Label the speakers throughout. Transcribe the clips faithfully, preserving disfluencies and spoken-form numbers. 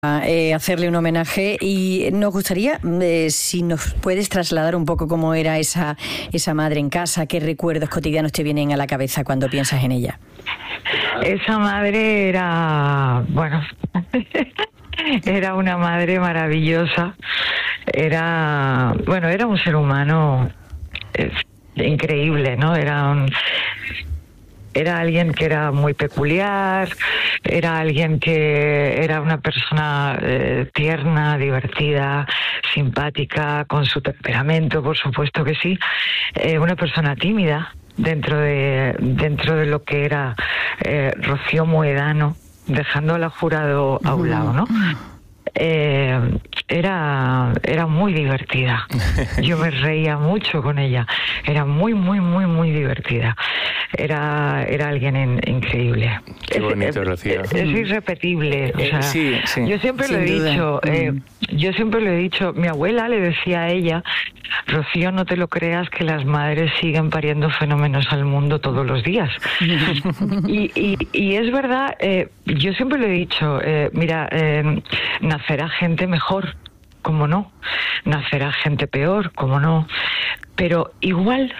Speaker 1: Eh, hacerle un homenaje y nos gustaría eh, si nos puedes trasladar un poco cómo era esa esa madre en casa, qué recuerdos cotidianos te vienen a la cabeza cuando piensas en ella.
Speaker 2: Esa madre era, bueno, era una madre maravillosa, era, bueno, era un ser humano eh, increíble, ¿no? Era un Era alguien que era muy peculiar, era alguien que era una persona eh, tierna, divertida, simpática, con su temperamento, por supuesto que sí, eh, una persona tímida dentro de dentro de lo que era eh, Rocío Moedano, dejando al Jurado a un lado, ¿no? Eh, era era muy divertida. Yo me reía mucho con ella. Era muy, muy, muy, muy divertida. Era era alguien in, increíble.
Speaker 3: Qué bonito,
Speaker 2: es,
Speaker 3: Rocío.
Speaker 2: Es, es irrepetible. O sea,
Speaker 3: eh, sí, sí.
Speaker 2: Yo siempre
Speaker 1: Sin
Speaker 2: lo he
Speaker 1: duda.
Speaker 2: dicho. Eh, yo siempre lo he dicho. Mi abuela le decía a ella: Rocío, no te lo creas que las madres siguen pariendo fenómenos al mundo todos los días. y, y, y es verdad. Eh, yo siempre lo he dicho. Eh, mira, eh, nacerá gente mejor, cómo no, nacerá gente peor, cómo no, pero igual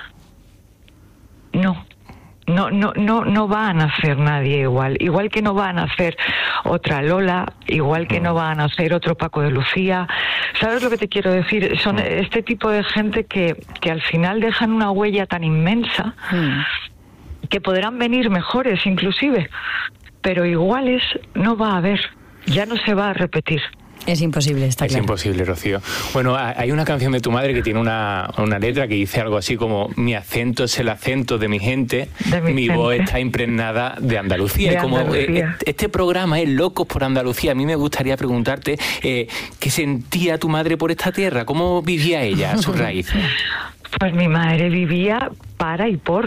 Speaker 2: no. No, no, no, no va a nacer nadie igual, igual que no va a nacer otra Lola, igual que no va a nacer otro Paco de Lucía. ¿Sabes lo que te quiero decir? Son este tipo de gente que, que al final dejan una huella tan inmensa que podrán venir mejores inclusive, pero iguales no va a haber, ya no se va a repetir.
Speaker 1: Es imposible, está
Speaker 3: Es
Speaker 1: claro.
Speaker 3: imposible, Rocío. Bueno, hay una canción de tu madre que tiene una, una letra que dice algo así como: mi acento es el acento de mi gente,
Speaker 2: De mi
Speaker 3: mi
Speaker 2: gente.
Speaker 3: voz está impregnada de Andalucía.
Speaker 2: De
Speaker 3: y como
Speaker 2: Andalucía.
Speaker 3: eh, este programa es Locos por Andalucía, a mí me gustaría preguntarte eh, ¿qué sentía tu madre por esta tierra? ¿Cómo vivía ella sus raíces?
Speaker 2: Pues mi madre vivía para y por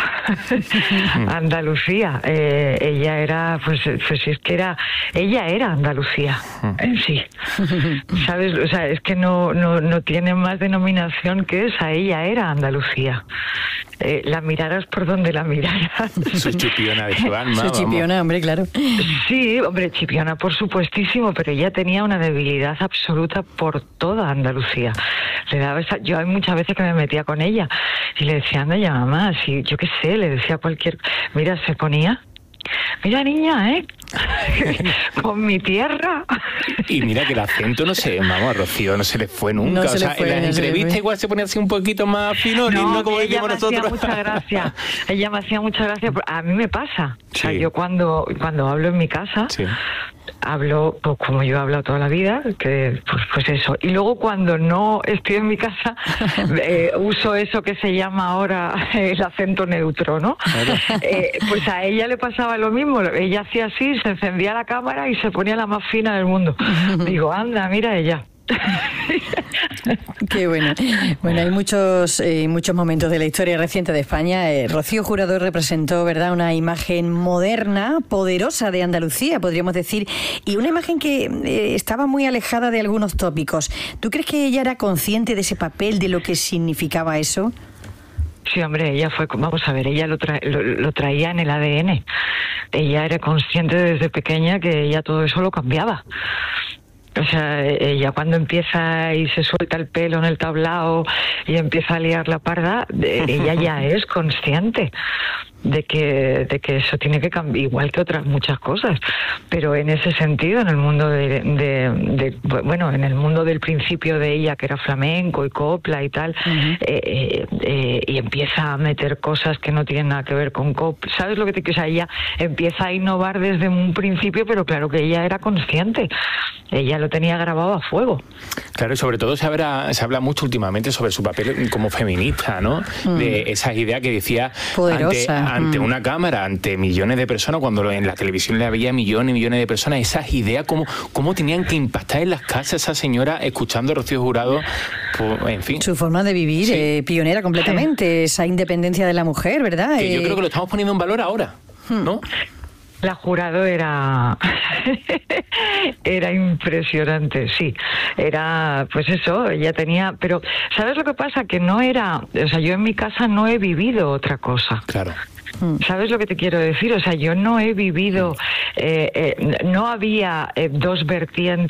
Speaker 2: Andalucía. Eh, ella era, pues, pues es que era, ella era Andalucía en sí. ¿Sabes? O sea, es que no, no, no tiene más denominación que esa. Ella era Andalucía. Eh, la miraras por donde la miraras.
Speaker 3: Su chipiona de su alma.
Speaker 1: Su chipiona, hombre, claro.
Speaker 2: Sí, hombre, chipiona por supuestísimo, pero ella tenía una debilidad absoluta por toda Andalucía. Le daba esa, yo hay muchas veces que me metía con ella y le decía: anda ya, mamá, si yo qué sé, le decía cualquier, mira, se ponía, mira niña, ¿eh? Con mi tierra.
Speaker 3: Y mira que el acento no se, vamos, a Rocío no se le fue nunca.
Speaker 1: No se
Speaker 3: o sea,
Speaker 1: le fue,
Speaker 3: en las
Speaker 1: no se le
Speaker 3: entrevistas
Speaker 1: fue.
Speaker 3: igual se ponía así un poquito más fino,
Speaker 2: No,
Speaker 3: lindo, como
Speaker 2: ella
Speaker 3: decimos
Speaker 2: me hacía
Speaker 3: nosotros.
Speaker 2: mucha gracia. Ella me hacía mucha gracia. A mí me pasa. O sea,
Speaker 3: Sí.
Speaker 2: yo cuando, cuando hablo en mi casa,
Speaker 3: Sí.
Speaker 2: hablo pues, como yo he hablado toda la vida, que pues, pues eso. Y luego cuando no estoy en mi casa, eh, uso eso que se llama ahora el acento neutro, ¿no?
Speaker 3: Claro.
Speaker 2: Eh, pues a ella le pasaba lo mismo. Ella hacía así, se encendía la cámara y se ponía la más fina del mundo. Digo, anda, mira ella.
Speaker 1: Qué bueno. Bueno, hay muchos eh, muchos momentos de la historia reciente de España. Eh, Rocío Jurado representó, ¿verdad?, una imagen moderna, poderosa de Andalucía, podríamos decir, y una imagen que eh, estaba muy alejada de algunos tópicos. ¿Tú crees que ella era consciente de ese papel, de lo que significaba eso?
Speaker 2: Sí, hombre, ella fue, vamos a ver, ella lo, tra lo, lo traía en el A D N. Ella era consciente desde pequeña que ella todo eso lo cambiaba. O sea, ella cuando empieza y se suelta el pelo en el tablao y empieza a liar la parda, ella ya es consciente de que de que eso tiene que cambiar, igual que otras muchas cosas, pero en ese sentido, en el mundo de, de, de bueno, en el mundo del principio de ella, que era flamenco y copla y tal, uh-huh. eh, eh, y empieza a meter cosas que no tienen nada que ver con copla, ¿sabes lo que te quiero? O sea, ella empieza a innovar desde un principio, pero claro que ella era consciente, ella lo tenía grabado a fuego.
Speaker 3: Claro, y sobre todo se habla, se habla mucho últimamente sobre su papel como feminista, ¿no? Mm. De esas ideas que decía
Speaker 1: poderosa.
Speaker 3: ante, ante
Speaker 1: mm.
Speaker 3: una cámara, ante millones de personas, cuando en la televisión le había millones y millones de personas, esas ideas, cómo, cómo tenían que impactar en las casas esa señora escuchando a Rocío Jurado, pues, en fin.
Speaker 1: Su forma de vivir, sí. eh, pionera completamente, sí. Esa independencia de la mujer, ¿verdad?
Speaker 3: Que
Speaker 1: eh...
Speaker 3: yo creo que lo estamos poniendo en valor ahora, ¿no?
Speaker 2: La Jurado era era impresionante, sí. Era, pues eso, ella tenía... Pero, ¿sabes lo que pasa? Que no era... O sea, yo en mi casa no he vivido otra cosa.
Speaker 3: Claro.
Speaker 2: ¿Sabes lo que te quiero decir? O sea, yo no he vivido... Eh, eh, no había eh, dos vertientes